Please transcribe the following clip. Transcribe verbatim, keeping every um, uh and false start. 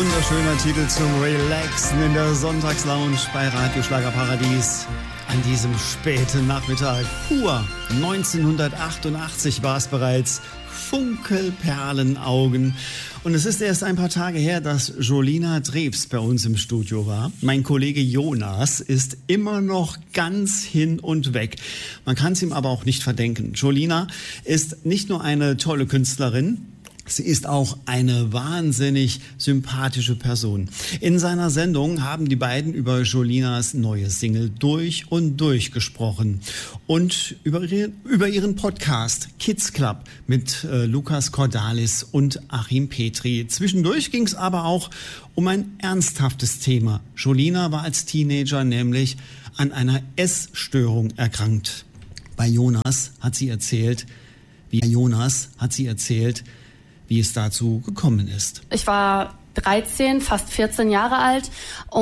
wunderschöner Titel zum Relaxen in der Sonntagslounge bei Radio Schlagerparadies. An diesem späten Nachmittag, pur neunzehnhundertachtundachtzig war es bereits, Funkelperlenaugen. Und es ist erst ein paar Tage her, dass Jolina Drews bei uns im Studio war. Mein Kollege Jonas ist immer noch ganz hin und weg. Man kann es ihm aber auch nicht verdenken. Jolina ist nicht nur eine tolle Künstlerin, sie ist auch eine wahnsinnig sympathische Person. In seiner Sendung haben die beiden über Jolinas neue Single durch und durch gesprochen und über, ihre, über ihren Podcast Kids Club mit äh, Lukas Cordalis und Achim Petri. Zwischendurch ging es aber auch um ein ernsthaftes Thema. Jolina war als Teenager nämlich an einer Essstörung erkrankt. Bei Jonas hat sie erzählt, wie Jonas hat sie erzählt, wie es dazu gekommen ist. Ich war dreizehn, fast vierzehn Jahre alt